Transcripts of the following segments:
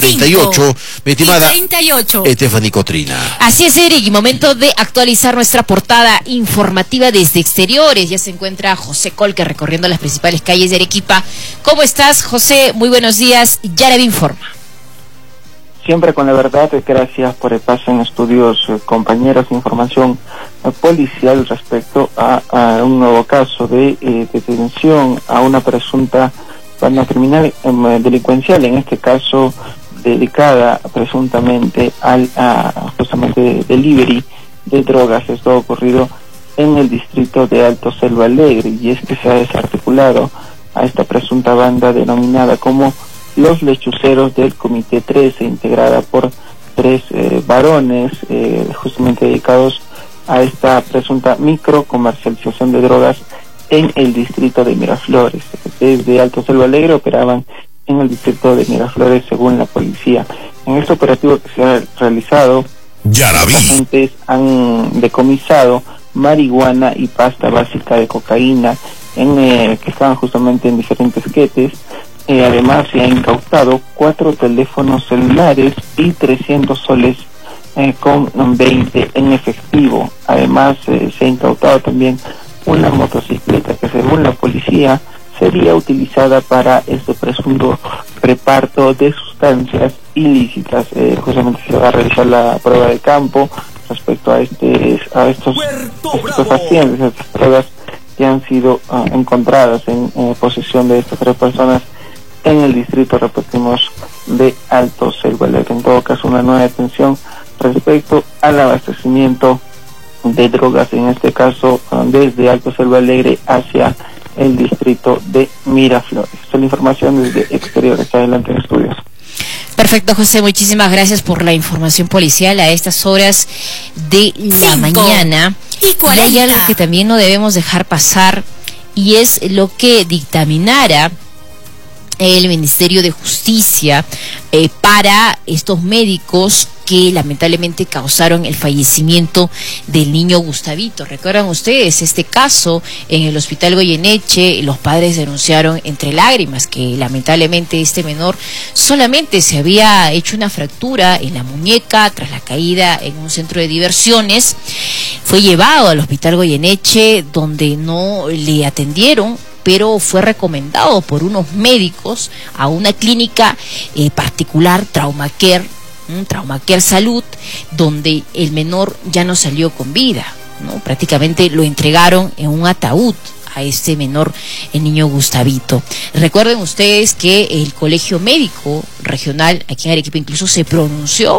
38, mi estimada 38. Stephanie Cotrina. Así es, Eric, y momento de actualizar nuestra portada informativa desde exteriores. Ya se encuentra José Colque recorriendo las principales calles de Arequipa. ¿Cómo estás, José? Muy buenos días. Yaraví informa. Siempre con la verdad, gracias por el paso en estudios, compañeros. Información policial respecto a un nuevo caso de detención a una presunta banda criminal delincuencial, en este caso dedicada presuntamente al justamente delivery de drogas. Esto ha ocurrido en el distrito de Alto Selva Alegre, y es que se ha desarticulado a esta presunta banda denominada como los lechuceros del Comité 13, integrada por 3 varones justamente dedicados a esta presunta microcomercialización de drogas en el distrito de Miraflores. Desde Alto Selva Alegre operaban en el distrito de Miraflores, según la policía. En este operativo que se ha realizado, los agentes han decomisado marihuana y pasta básica de cocaína que estaban justamente en diferentes quetes. Además se ha incautado 4 teléfonos celulares y 300 soles con 20 en efectivo. Además se ha incautado también una motocicleta que, según la policía, sería utilizada para este presunto reparto de sustancias ilícitas. Justamente se va a realizar la prueba de campo respecto a estos estupefacientes, a estas drogas que han sido encontradas en posesión de estas 3 personas en el distrito, repetimos, de Alto Selva Alegre. En todo caso, una nueva detención respecto al abastecimiento de drogas, en este caso desde Alto Selva Alegre hacia el distrito de Miraflores. Esta es la información desde exteriores. Adelante en estudios. Perfecto, José, muchísimas gracias por la información policial a estas horas de la mañana. Y hay algo que también no debemos dejar pasar, y es lo que dictaminara el Ministerio de Justicia para estos médicos que lamentablemente causaron el fallecimiento del niño Gustavito. ¿Recuerdan ustedes este caso en el Hospital Goyeneche? Los padres denunciaron entre lágrimas que lamentablemente este menor solamente se había hecho una fractura en la muñeca tras la caída en un centro de diversiones. Fue llevado al Hospital Goyeneche, donde no le atendieron, pero fue recomendado por unos médicos a una clínica particular, Traumacare Salud, donde el menor ya no salió con vida, ¿no? Prácticamente lo entregaron en un ataúd a este menor, el niño Gustavito. Recuerden ustedes que el Colegio Médico Regional aquí en Arequipa incluso se pronunció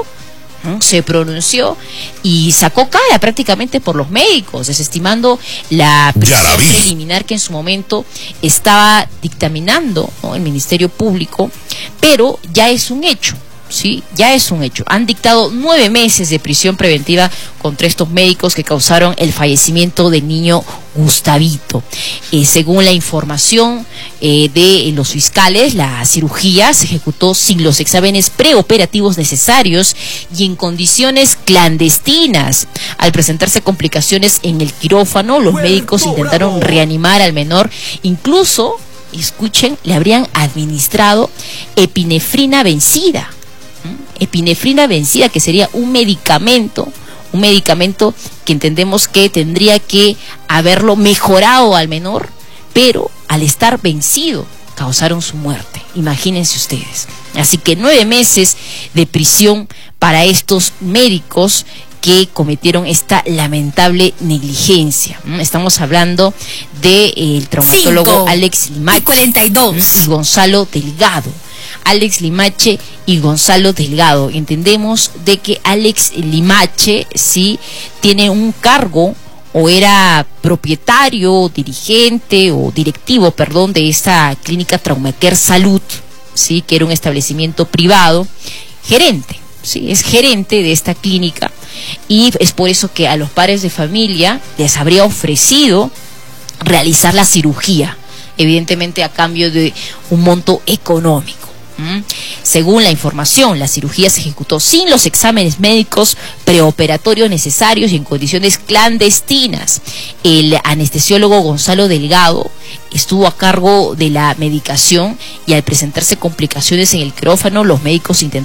y sacó cara prácticamente por los médicos, desestimando la prisión preliminar que en su momento estaba dictaminando, ¿no?, el Ministerio Público, pero ya es un hecho. Sí, ya es un hecho. Han dictado 9 meses de prisión preventiva contra estos médicos que causaron el fallecimiento del niño Gustavito. Según la información de los fiscales, la cirugía se ejecutó sin los exámenes preoperativos necesarios y en condiciones clandestinas. Al presentarse complicaciones en el quirófano, los médicos intentaron reanimar al menor. Incluso, escuchen, le habrían administrado epinefrina vencida. Epinefrina vencida, que sería un medicamento que entendemos que tendría que haberlo mejorado al menor, pero al estar vencido causaron su muerte. Imagínense ustedes. Así que 9 meses de prisión para estos médicos que cometieron esta lamentable negligencia. Estamos hablando del traumatólogo Alex Limache 42 y Gonzalo Delgado. Alex Limache y Gonzalo Delgado. Entendemos de que Alex Limache sí tiene un cargo, o era propietario, dirigente o directivo, de esta clínica Traumacare Salud, sí, que era un establecimiento privado. Gerente, sí, es gerente de esta clínica, y es por eso que a los padres de familia les habría ofrecido realizar la cirugía, evidentemente a cambio de un monto económico. Según la información, la cirugía se ejecutó sin los exámenes médicos preoperatorios necesarios y en condiciones clandestinas. El anestesiólogo Gonzalo Delgado estuvo a cargo de la medicación, y al presentarse complicaciones en el quirófano, los médicos intentaron